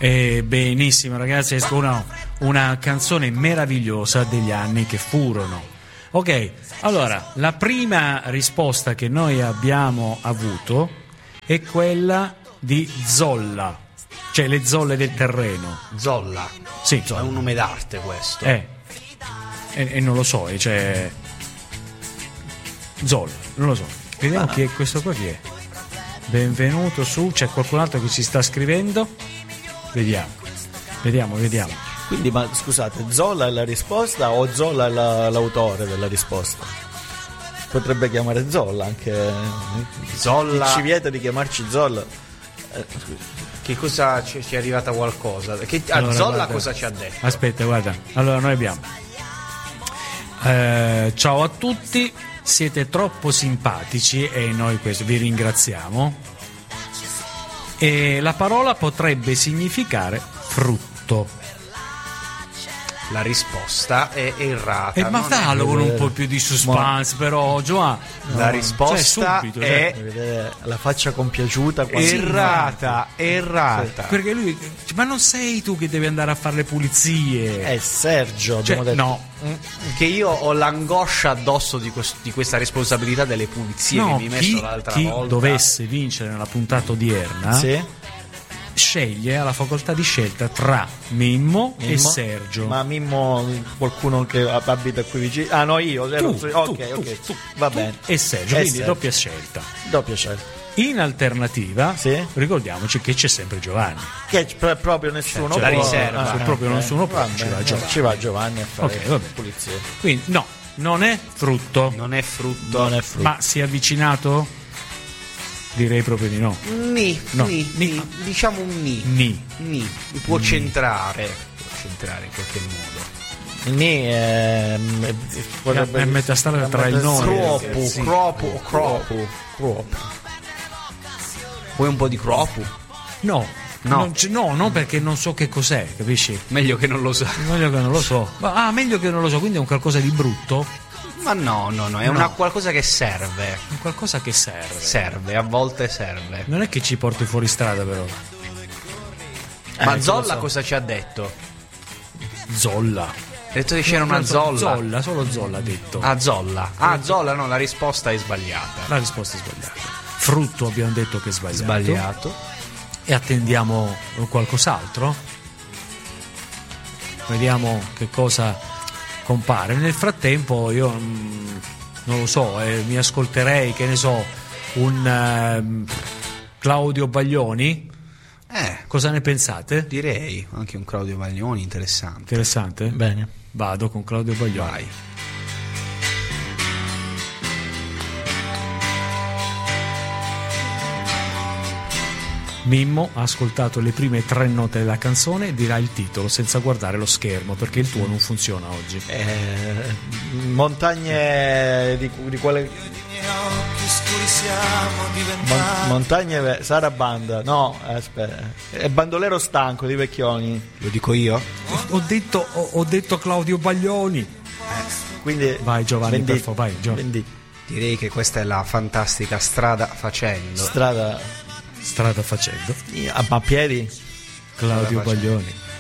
Benissimo ragazzi, è una canzone meravigliosa degli anni che furono. Ok, allora la prima risposta che noi abbiamo avuto è quella di Zolla, cioè le zolle del terreno. Zolla? Sì, Zolla. È un nome d'arte questo. E non lo so, cioè Zolla, non lo so. Vediamo chi è questo qua, chi è. Benvenuto su, c'è qualcun altro che ci sta scrivendo? Vediamo. Quindi, ma scusate, Zolla è la risposta o Zolla è l'autore della risposta? Potrebbe chiamare Zolla anche. Zolla. Ci vieta di chiamarci Zolla. Che cosa ci è arrivata qualcosa? Allora, Zolla guarda, cosa ci ha detto? Aspetta, guarda. Allora noi abbiamo ciao a tutti, siete troppo simpatici e noi questo vi ringraziamo. E la parola potrebbe significare frutto. La risposta è errata. Ma fallo con un po' più di suspense, però, Giovanni. La risposta subito, è la faccia compiaciuta. errata. Perché lui, ma non sei tu che devi andare a fare le pulizie? È Sergio, abbiamo detto. No. Che io ho l'angoscia addosso di questa responsabilità delle pulizie che mi hai messo l'altra chi volta. dovesse vincere nella puntata odierna, Sì. sceglie, ha la facoltà di scelta tra Mimmo e Sergio. Ma Mimmo, qualcuno che abita qui vicino? Ah no, io. Tu, va bene. E Sergio, quindi doppia scelta. Doppia scelta. In alternativa, Sì. ricordiamoci che c'è sempre Giovanni. Che proprio nessuno c'è la può. riserva. Proprio nessuno può, Va ci bene, va Giovanni. Ci va Giovanni a fare Ok, va bene. pulizie. Quindi no, non è frutto. Non è frutto. Non è frutto. Ma si è avvicinato? Direi proprio di no. No. Ni. Diciamo un ni. Ni. Mi può centrare. Può centrare in qualche modo. Ni è metà strada tra il nome. Cropu. Vuoi un po' di cropu? No. No. No, perché non so che cos'è, capisci? Meglio che non lo sa. Meglio che non lo so. Meglio che non lo so, quindi è un qualcosa di brutto. Ma no, è una qualcosa che serve. È qualcosa che serve. Serve, a volte serve. Non è che ci porti fuori strada, però. Ma Zolla cosa ci ha detto? Zolla. Ha detto che c'era una zolla. Solo Zolla ha detto. Zolla. Zolla, no, la risposta è sbagliata. La risposta è sbagliata. Frutto abbiamo detto che è sbagliato. Sbagliato. E attendiamo qualcos'altro. Vediamo che cosa compare. Nel frattempo io non lo so, mi ascolterei, che ne so, un Claudio Baglioni. Cosa ne pensate? Direi anche un Claudio Baglioni Interessante? Bene. Vado con Claudio Baglioni. Vai. Mimmo ha ascoltato le prime 3 note della canzone e dirà il titolo senza guardare lo schermo, perché il tuo non funziona oggi. Montagne di quale montagne Sarabanda. No, aspetta. È Bandolero stanco di Vecchioni. Lo dico io? Ho detto Claudio Baglioni. Quindi vai Giovanni, per favore, vai Giovanni. Direi che questa è la fantastica Strada Facendo. Strada Strada facendo. a piedi. Claudio Baglioni.